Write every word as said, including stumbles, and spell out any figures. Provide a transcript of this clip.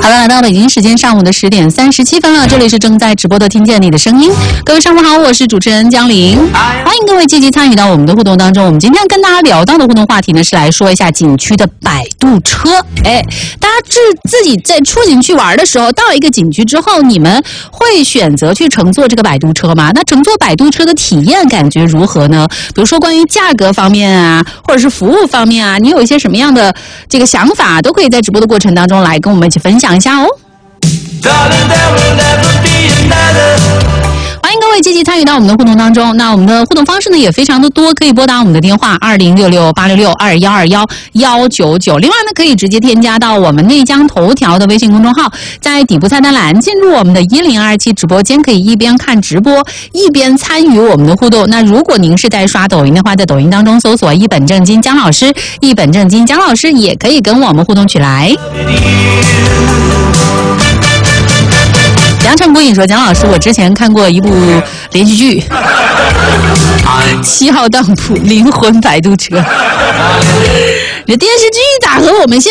好了，来到了北京时间上午的十点三十七分了，这里是正在直播的听见你的声音。各位上午好，我是主持人江玲，欢迎各位积极参与到我们的互动当中。我们今天跟大家聊到的互动话题呢，是来说一下景区的摆渡车。哎，大家自自己在出景区玩的时候，到一个景区之后，你们会选择去乘坐这个摆渡车吗？那乘坐摆渡车的体验感觉如何呢？比如说关于价格方面啊，或者是服务方面啊，你有一些什么样的这个想法，都可以在直播的过程当中来跟我们一起分享一下哦。欢迎各位积极参与到我们的互动当中。那我们的互动方式呢也非常的多，可以拨打我们的电话二零六六八六六二幺二幺幺九九。另外呢，可以直接添加到我们内江头条的微信公众号，在底部菜单栏进入我们的一零二七直播间，可以一边看直播一边参与我们的互动。那如果您是在刷抖音的话，在抖音当中搜索一本正经江老师，一本正经江老师也可以跟我们互动起来。杨成国影说，蒋老师，我之前看过一部连续剧《七号当铺灵魂摆渡车》，这电视剧咋和我们现